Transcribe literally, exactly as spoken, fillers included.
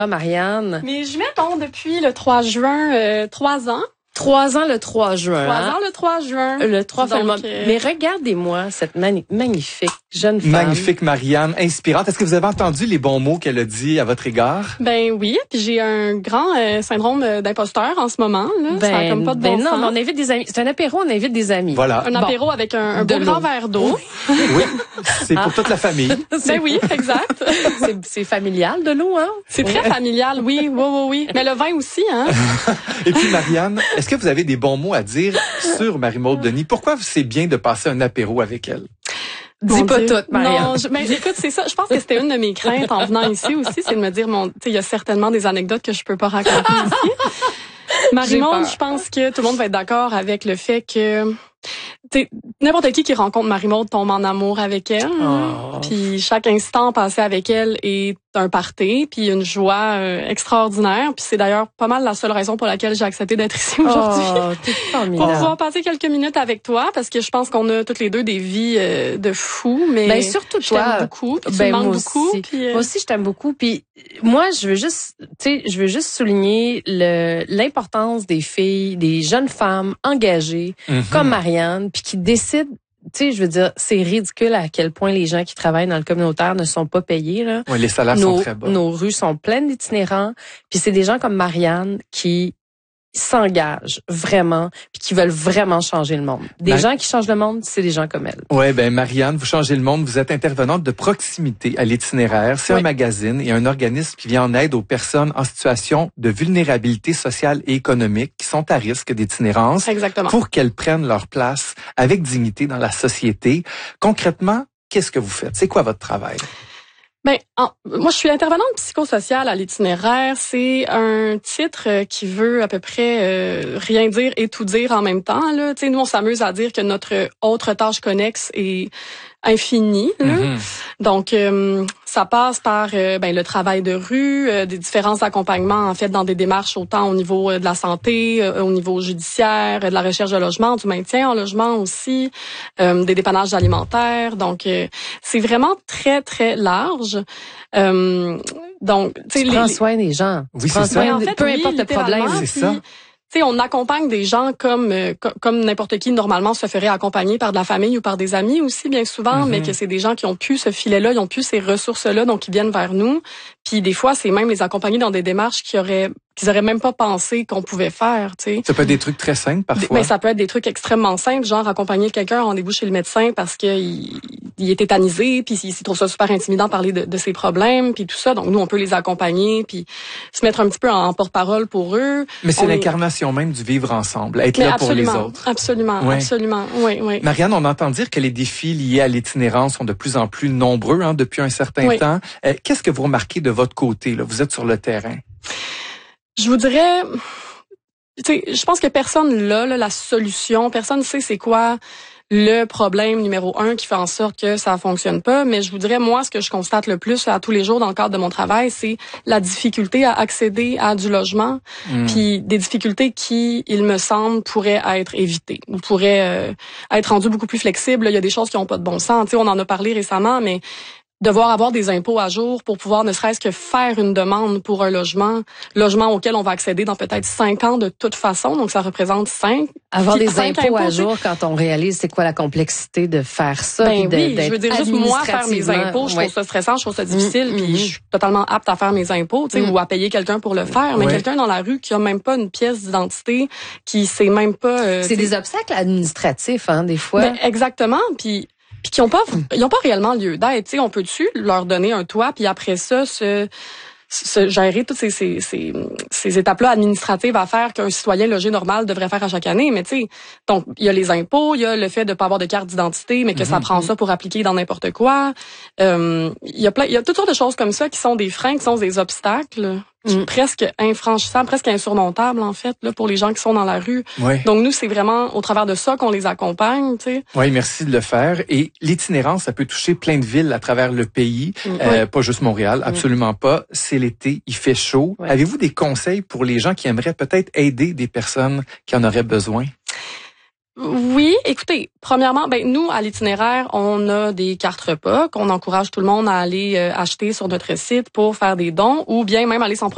Marianne? Mes jumelles ont depuis le trois juin, euh, trois ans. Trois ans le trois juin. Trois hein? ans le trois juin. Le trois Donc, février. euh... Mais regardez-moi cette mani- magnifique jeune femme. Magnifique Marianne, inspirante. Est-ce que vous avez entendu les bons mots qu'elle a dit à votre égard? Ben oui, puis j'ai un grand euh, syndrome d'imposteur en ce moment. Là. Ben, ça a comme pas de bon ben sens. non, mais on invite des amis. C'est un apéro, on invite des amis. Voilà. Un apéro bon. avec un, un beau grand verre d'eau. Oui, c'est pour toute la famille. Ben oui, exact. c'est, c'est familial de l'eau, hein? C'est très familial, oui, oui, oui, oui. Mais le vin aussi, hein? Et puis Marianne, est-ce que vous avez des bons mots à dire sur Marie-Maude Denis? Pourquoi c'est bien de passer un apéro avec elle? Dis pas tout, Marianne. Non, je, mais écoute, c'est ça. Je pense que c'était une de mes craintes en venant ici aussi, c'est de me dire, mon, tu sais, il y a certainement des anecdotes que je peux pas raconter ici. Marie-Maude, je pense que tout le monde va être d'accord avec le fait que t'sais, n'importe qui qui rencontre Marie-Maude tombe en amour avec elle. Oh. Puis chaque instant passé avec elle est un party, puis une joie euh, extraordinaire. Puis c'est d'ailleurs pas mal la seule raison pour laquelle j'ai accepté d'être ici aujourd'hui. Oh, t'es formidable. Pour pouvoir passer quelques minutes avec toi, parce que je pense qu'on a toutes les deux des vies euh, de fous, mais ben, surtout je toi, t'aime beaucoup, puis ben, tu m'aimes moi beaucoup. Aussi. Puis, euh... Moi aussi, je t'aime beaucoup. Puis moi, je veux juste, tu sais, je veux juste souligner le l'importance des filles, des jeunes femmes engagées Mm-hmm. comme Marianne, puis qui décident. Tu sais, je veux dire, c'est ridicule à quel point les gens qui travaillent dans le communautaire ne sont pas payés, là. Oui, les salaires nos, sont très bas. Nos rues sont pleines d'itinérants. Puis c'est des gens comme Marianne qui s'engagent vraiment puis qui veulent vraiment changer le monde. Des ben, gens qui changent le monde, c'est des gens comme elle. Ouais, ben Marianne, vous changez le monde, vous êtes intervenante de proximité à l'Itinéraire. C'est oui. un magazine et un organisme qui vient en aide aux personnes en situation de vulnérabilité sociale et économique qui sont à risque d'itinérance. Exactement. Pour qu'elles prennent leur place avec dignité dans la société. Concrètement, qu'est-ce que vous faites? C'est quoi votre travail? Ben, en, moi, je suis intervenante psychosociale à l'Itinéraire. C'est un titre qui veut à peu près euh, rien dire et tout dire en même temps. Là, tu sais, nous, on s'amuse à dire que notre autre tâche connexe est infinie. Là. Mm-hmm. Donc, euh, ça passe par euh, ben, le travail de rue, euh, des différents accompagnements en fait dans des démarches autant au niveau euh, de la santé, euh, au niveau judiciaire, euh, de la recherche de logement, du maintien en logement aussi, euh, des dépannages alimentaires. Donc, euh, c'est vraiment très très large. Euh, donc, tu sais, prends les... soin des gens. Oui, c'est ça. En fait, peu oui, importe le problème, c'est ça. Tu sais, on accompagne des gens comme euh, comme n'importe qui normalement se ferait accompagner par de la famille ou par des amis aussi bien souvent, mm-hmm. mais que c'est des gens qui ont pu ce filet-là, ils ont pu ces ressources-là, donc ils viennent vers nous. Puis des fois, c'est même les accompagner dans des démarches qui auraient qu'ils auraient même pas pensé qu'on pouvait faire, tu sais. Ça peut être des trucs très simples parfois. Mais ça peut être des trucs extrêmement simples, genre accompagner quelqu'un en rendez-vous chez le médecin parce que il, il est tétanisé, puis il, il trouve ça super intimidant de parler de, de ses problèmes, puis tout ça. Donc nous, on peut les accompagner, puis se mettre un petit peu en, en porte-parole pour eux. Mais c'est on l'incarnation est... même du vivre ensemble, être Mais là pour les autres. Absolument, ouais. absolument, oui, oui. Marianne, on entend dire que les défis liés à l'itinérance sont de plus en plus nombreux hein, depuis un certain oui. temps. Euh, qu'est-ce que vous remarquez de votre côté là? Vous êtes sur le terrain. Je vous dirais, tu sais, je pense que personne là, là, la solution, personne ne sait c'est quoi le problème numéro un qui fait en sorte que ça fonctionne pas. Mais je vous dirais, moi, ce que je constate le plus à tous les jours dans le cadre de mon travail, c'est la difficulté à accéder à du logement, mmh. puis des difficultés qui, il me semble, pourraient être évitées ou pourraient euh, être rendues beaucoup plus flexibles. Il y a des choses qui n'ont pas de bon sens. Tu sais, on en a parlé récemment, mais devoir avoir des impôts à jour pour pouvoir ne serait-ce que faire une demande pour un logement, logement auquel on va accéder dans peut-être cinq ans de toute façon, donc ça représente cinq. Avoir des impôts, impôts à jour quand on réalise c'est quoi la complexité de faire ça. Ben de, oui, je veux dire juste moi faire mes impôts, je trouve ouais. ça stressant, je trouve ça difficile, mmh, puis mmh. je suis totalement apte à faire mes impôts, tu sais, mmh. ou à payer quelqu'un pour le faire, mais ouais. quelqu'un dans la rue qui a même pas une pièce d'identité, qui sait même pas. Euh, c'est des obstacles administratifs, hein, des fois. Ben, exactement, puis. Puis qui ont pas, ils ont pas réellement lieu d'être. Tu sais, on peut-tu leur donner un toit, puis après ça, se, se gérer toutes ces, ces, ces, ces étapes-là administratives à faire qu'un citoyen logé normal devrait faire à chaque année. Mais tu sais, donc il y a les impôts, il y a le fait de pas avoir de carte d'identité, mais que mm-hmm. ça prend ça pour appliquer dans n'importe quoi. Euh, il y a plein, il y a toutes sortes de choses comme ça qui sont des freins, qui sont des obstacles. Mm. Presque infranchissables, presque insurmontables en fait là pour les gens qui sont dans la rue. Oui. Donc nous c'est vraiment au travers de ça qu'on les accompagne, tu sais. Oui, merci de le faire. Et l'itinérance, ça peut toucher plein de villes à travers le pays, mm. euh, oui. pas juste Montréal, absolument mm. pas. C'est l'été, il fait chaud. Oui. Avez-vous des conseils pour les gens qui aimeraient peut-être aider des personnes qui en auraient besoin? Oui, écoutez, premièrement, ben nous à l'Itinéraire, on a des cartes repas qu'on encourage tout le monde à aller euh, acheter sur notre site pour faire des dons ou bien même aller s'en